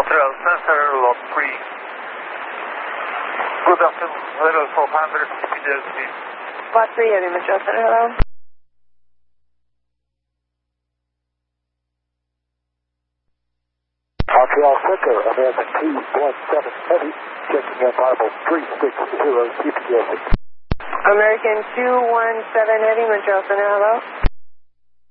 Montreal Center, lot 3. Good afternoon, level 400, PDLC. Lot 3, Heavy Montreal Center, hello. Montreal Center, American 217 Heavy, checking in Bible 360, TPS. American 217 Heavy, Montreal Center, hello.